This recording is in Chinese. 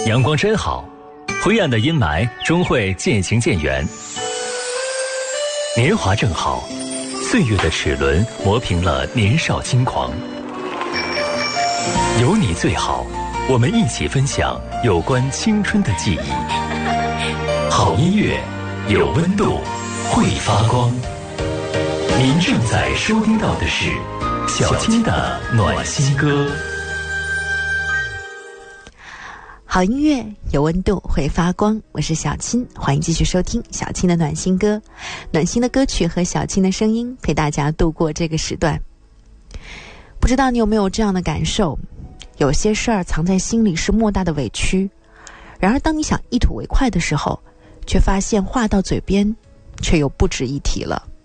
阳光真好，灰暗的阴霾终会渐行渐远。年华正好，岁月的齿轮磨平了年少轻狂。有你最好，我们一起分享有关青春的记忆。好音乐，有温度，会发光。您正在收听到的是小青的暖心歌。 好音乐有温度会发光，我是小青，欢迎继续收听小青的暖心歌。暖心的歌曲和小青的声音陪大家度过这个时段。不知道你有没有这样的感受，有些事儿藏在心里是莫大的委屈，然而当你想一吐为快的时候，却发现话到嘴边却又不值一提了。